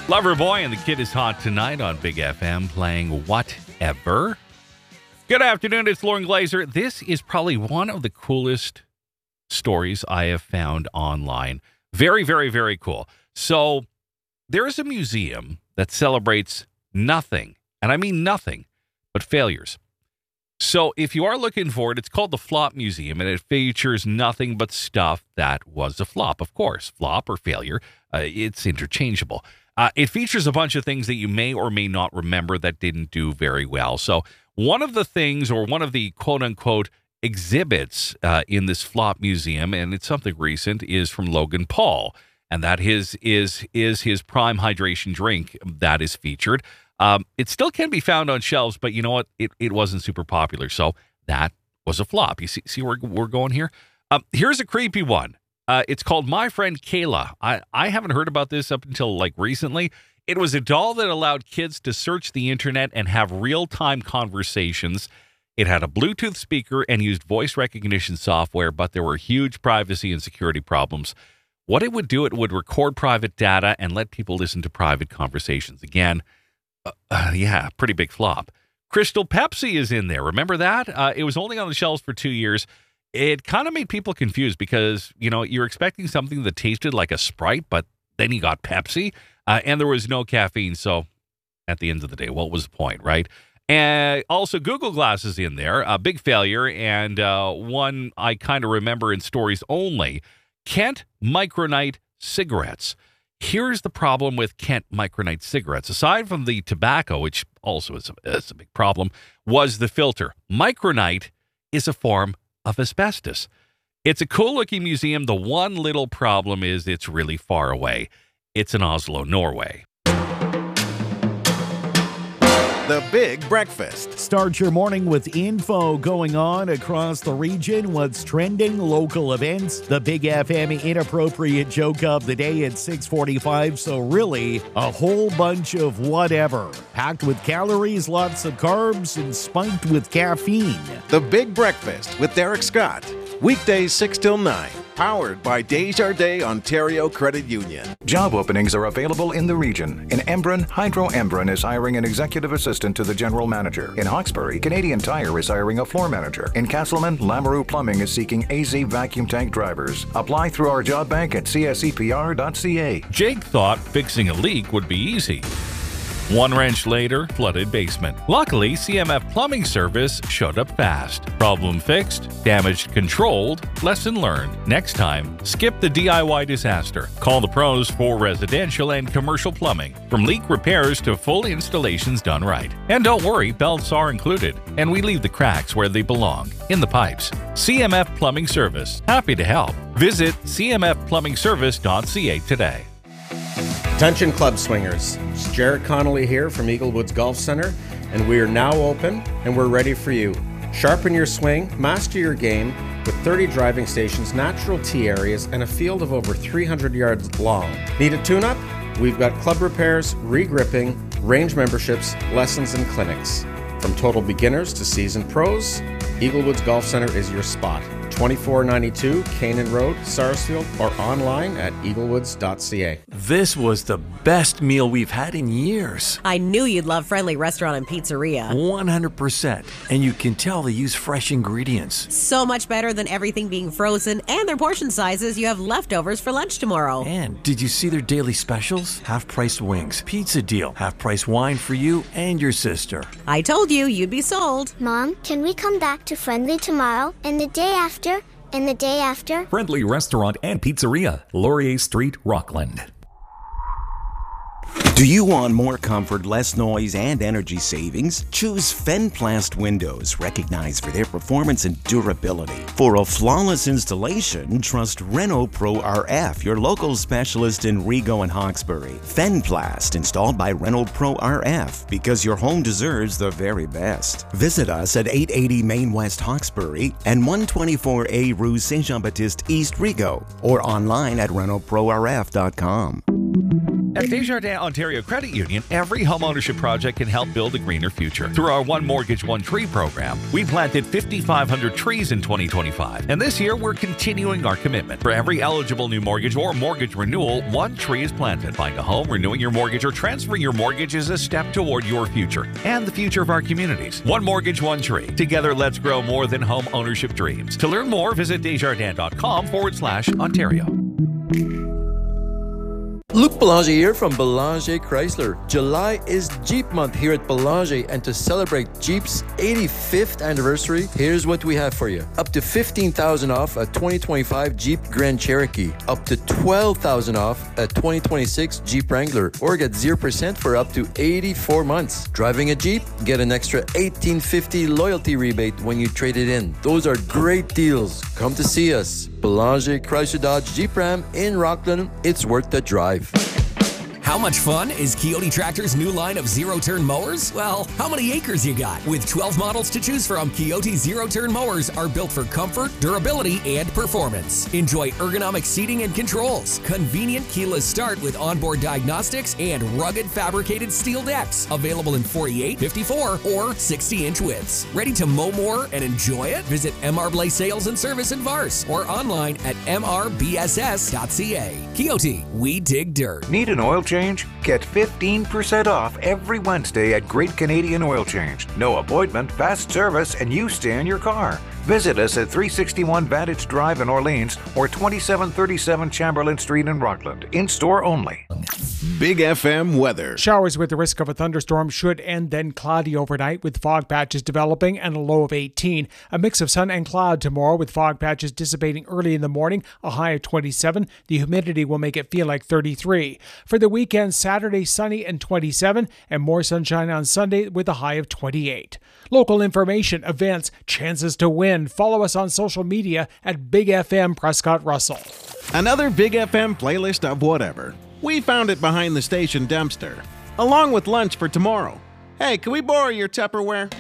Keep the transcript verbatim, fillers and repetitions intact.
Loverboy and the Kid is Hot tonight on Big F M playing Whatever. Good afternoon, it's Lauren Glazer. This is probably one of the coolest stories I have found online. Very, very, very cool. So there is a museum that celebrates nothing, and I mean nothing, but failures. So if you are looking for it, it's called the Flop Museum, and it features nothing but stuff that was a flop. Of course, flop or failure, uh, it's interchangeable. Uh, it features a bunch of things that you may or may not remember that didn't do very well. So one of the things, or one of the quote-unquote exhibits uh, in this Flop Museum, and it's something recent, is from Logan Paul, and that his, is, is his Prime Hydration drink that is featured. Um, it still can be found on shelves, but you know what? It, it wasn't super popular, so that was a flop. You see, see where we're going here? Um, here's a creepy one. Uh, it's called My Friend Kayla. I, I haven't heard about this up until like recently. It was a doll that allowed kids to search the internet and have real-time conversations. It had a Bluetooth speaker and used voice recognition software, but there were huge privacy and security problems. What it would do, it would record private data and let people listen to private conversations. Again, uh, uh, yeah, pretty big flop. Crystal Pepsi is in there. Remember that? Uh, it was only on the shelves for two years. It kind of made people confused because, you know, you're expecting something that tasted like a Sprite, but then you got Pepsi, uh, and there was no caffeine. So at the end of the day, what was the point, right? And also Google Glass is in there, a big failure, and uh, one I kind of remember in stories only, Kent Micronite cigarettes. Here's the problem with Kent Micronite cigarettes. Aside from the tobacco, which also is a, is a big problem, was the filter. Micronite is a form of asbestos. It's a cool-looking museum. The one little problem is it's really far away. It's in Oslo, Norway. The Big Breakfast. Start your morning with info going on across the region, what's trending, local events, the Big F M inappropriate joke of the day at six forty-five. So really, a whole bunch of whatever. Packed with calories, lots of carbs, and spiked with caffeine. The Big Breakfast with Derek Scott. Weekdays six till nine. Powered by Desjardins Ontario Credit Union. Job openings are available in the region. In Embrun, Hydro Embrun is hiring an executive assistant to the general manager. In Hawkesbury, Canadian Tire is hiring a floor manager. In Castleman, Lamoureux Plumbing is seeking A Z vacuum tank drivers. Apply through our job bank at c s e p r dot c a. Jake thought fixing a leak would be easy. One wrench later, flooded basement. Luckily, C M F Plumbing Service showed up fast. Problem fixed, damage controlled, lesson learned. Next time, skip the D I Y disaster. Call the pros for residential and commercial plumbing. From leak repairs to full installations done right. And don't worry, belts are included. And we leave the cracks where they belong, in the pipes. C M F Plumbing Service. Happy to help. Visit c m f plumbing service dot c a today. Attention club swingers, it's Jared Connolly here from Eaglewoods Golf Center, and we are now open and we're ready for you. Sharpen your swing, master your game with thirty driving stations, natural tee areas, and a field of over three hundred yards long. Need a tune-up? We've got club repairs, re-gripping, range memberships, lessons, and clinics. From total beginners to seasoned pros, Eaglewoods Golf Center is your spot. twenty-four ninety-two Canaan Road, Sarsfield, or online at eaglewoods dot c a. This was the best meal we've had in years. I knew you'd love Friendly Restaurant and Pizzeria. one hundred percent. And you can tell they use fresh ingredients. So much better than everything being frozen, and their portion sizes, you have leftovers for lunch tomorrow. And did you see their daily specials? Half-price wings, pizza deal, half-price wine for you and your sister. I told you, you'd be sold. Mom, can we come back to Friendly tomorrow and the day after? And the day after? Friendly Restaurant and Pizzeria, Laurier Street, Rockland. Do you want more comfort, less noise, and energy savings? Choose Fenplast Windows, recognized for their performance and durability. For a flawless installation, trust Renault Pro R F, your local specialist in Rigaud and Hawkesbury. Fenplast, installed by Renault Pro R F, because your home deserves the very best. Visit us at eight eighty Main West Hawkesbury and one twenty-four A Rue Saint-Jean-Baptiste East Rigaud, or online at renault pro r f dot com. At Desjardins Ontario Credit Union, every homeownership project can help build a greener future. Through our One Mortgage, One Tree program, we planted five thousand five hundred trees in twenty twenty-five. And this year, we're continuing our commitment. For every eligible new mortgage or mortgage renewal, one tree is planted. Buying a home, renewing your mortgage, or transferring your mortgage is a step toward your future and the future of our communities. One Mortgage, One Tree. Together, let's grow more than home ownership dreams. To learn more, visit desjardins.com forward slash Ontario. Luc Belanger here from Belanger Chrysler. July is Jeep month here at Belanger, and to celebrate Jeep's eighty-fifth anniversary, here's what we have for you. Up to fifteen thousand dollars off a twenty twenty-five Jeep Grand Cherokee. Up to twelve thousand dollars off a twenty twenty-six Jeep Wrangler. Or get zero percent for up to eighty-four months. Driving a Jeep? Get an extra eighteen fifty loyalty rebate when you trade it in. Those are great deals. Come to see us. Belanger Chrysler Dodge Jeep Ram in Rockland. It's worth the drive. How much fun is Coyote Tractor's new line of zero-turn mowers? Well, how many acres you got? With twelve models to choose from, Coyote zero-turn mowers are built for comfort, durability, and performance. Enjoy ergonomic seating and controls, convenient keyless start with onboard diagnostics, and rugged fabricated steel decks. Available in forty-eight, fifty-four, or sixty inch widths. Ready to mow more and enjoy it? Visit M R Blay Sales and Service in Vars or online at m r b s s dot c a. Coyote, we dig dirt. Need an oil change? Get fifteen percent off every Wednesday at Great Canadian Oil Change. No appointment, fast service, and you stay in your car. Visit us at three sixty-one Vantage Drive in Orleans or twenty-seven thirty-seven Chamberlain Street in Rockland. In-store only. Big F M weather. Showers with the risk of a thunderstorm should end, then cloudy overnight with fog patches developing and a low of eighteen. A mix of sun and cloud tomorrow with fog patches dissipating early in the morning, a high of twenty-seven. The humidity will make it feel like thirty-three. For the weekend, Saturday sunny and twenty-seven, and more sunshine on Sunday with a high of twenty-eight. Local information, events, chances to win. Follow us on social media at Big F M Prescott Russell. Another Big F M playlist of whatever. We found it behind the station dumpster, along with lunch for tomorrow. Hey, can we borrow your Tupperware?